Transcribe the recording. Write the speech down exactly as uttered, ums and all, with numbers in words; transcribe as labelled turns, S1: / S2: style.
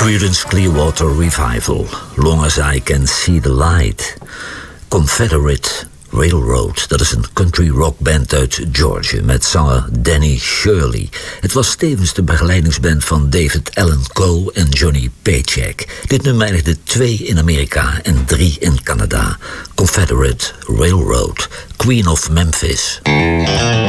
S1: Creedence Clearwater Revival, Long As I Can See The Light. Confederate Railroad, dat is een country rock band uit Georgia met zanger Danny Shirley. Het was tevens de begeleidingsband van David Allan Coe en Johnny Paycheck. Dit nummer eindigde twee in Amerika en drie in Canada. Confederate Railroad, Queen of Memphis.